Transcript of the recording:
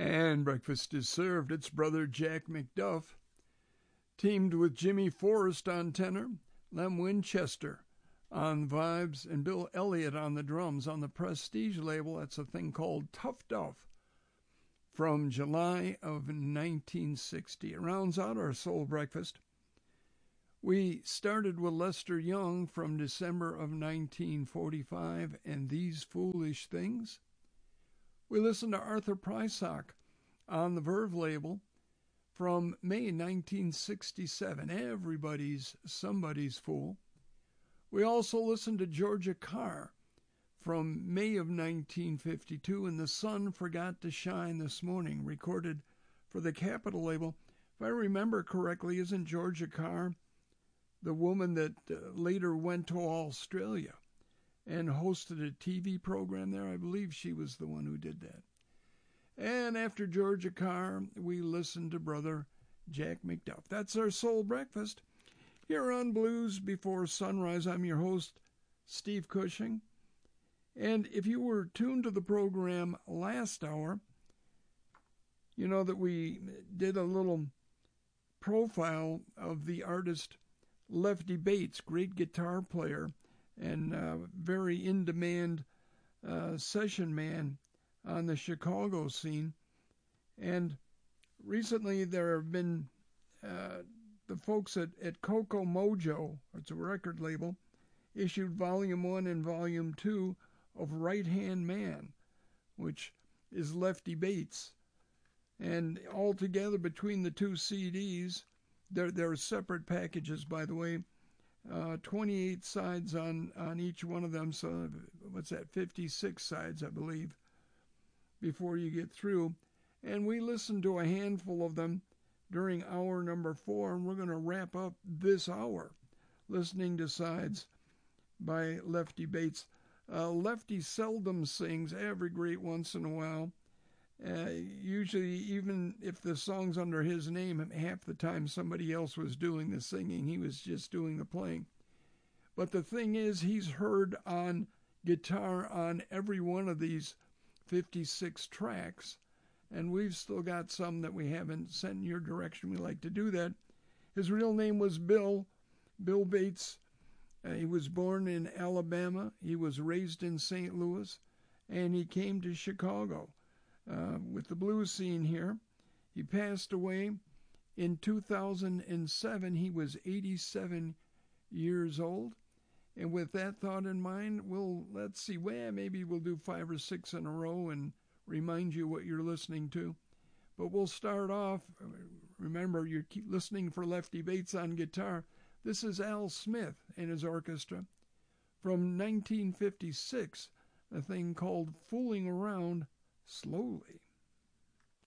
And breakfast is served. It's Brother Jack McDuff, teamed with Jimmy Forrest on tenor, Lem Winchester on vibes, and Bill Elliott on the drums on the Prestige label. That's a thing called Tough Duff from July of 1960. It rounds out our soul breakfast. We started with Lester Young from December of 1945 and These Foolish Things. We listened to Arthur Prysock on the Verve label from May 1967, Everybody's Somebody's Fool. We also listened to Georgia Carr from May of 1952, and The Sun Forgot to Shine This Morning, recorded for the Capitol label. If I remember correctly, isn't Georgia Carr the woman that later went to Australia and hosted a TV program there? I believe she was the one who did that. And after Georgia Carr, we listened to Brother Jack McDuff. That's our soul breakfast here on Blues Before Sunrise. I'm your host, Steve Cushing. And if you were tuned to the program last hour, you know that we did a little profile of the artist Lefty Bates, great guitar player and very in-demand session man on the Chicago scene. And recently there have been the folks at Coco Mojo, it's a record label, issued Volume 1 and Volume 2 of Right Hand Man, which is Lefty Bates. And altogether between the two CDs, they're separate packages, by the way, 28 sides on each one of them, so what's that, 56 sides, I believe, before you get through. And we listened to a handful of them during hour number 4, and we're going to wrap up this hour listening to sides by Lefty Bates. Lefty seldom sings, every great once in a while. Usually, even if the song's under his name, half the time somebody else was doing the singing. He was just doing the playing. But the thing is, he's heard on guitar on every one of these 56 tracks, and we've still got some that we haven't sent in your direction. We like to do that. His real name was Bill Bates. He was born in Alabama. He was raised in St. Louis, and he came to Chicago with the blues scene here. He passed away in 2007. He was 87 years old. And with that thought in mind, maybe we'll do 5 or 6 in a row and remind you what you're listening to. But we'll start off. Remember, you keep listening for Lefty Bates on guitar. This is Al Smith and his orchestra from 1956, a thing called Fooling Around Slowly.